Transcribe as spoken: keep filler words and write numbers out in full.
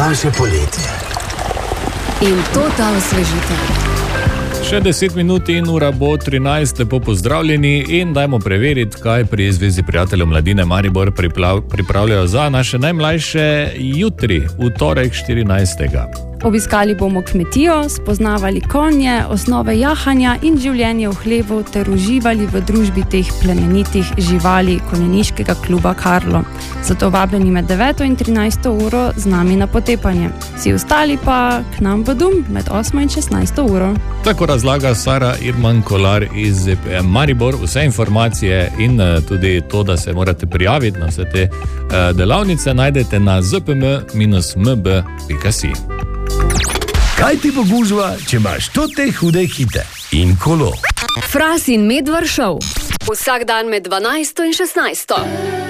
daljše poletje. In to ta osvežitev. Še deset minut in ura bo trinajst, lepo pozdravljeni in dajmo preveriti, kaj pri Zvezi prijateljev mladine Maribor pripravljajo za naše najmlajše jutri, v torek štirinajstega Obiskali bomo kmetijo, spoznavali konje, osnove jahanja in življenje v hlevu ter uživali v družbi teh plemenitih živali konjeniškega kluba Karlo. Zato vabljeni med deveto in trinajsto uro z nami na potepanje. Vsi ostali pa k nam v dom med osmo in šestnajsto uro. Tako razlaga Sara Irman Kolar iz Z P M Maribor. Vse informacije in tudi to, da se morate prijaviti na vse te delavnice, najdete na z p m dash m b pika si. Kaj ti bo gužva, če imaš tote hude hite in kolo? Fras in Medvard Show. Vsak dan med dvanajsto in šestnajsto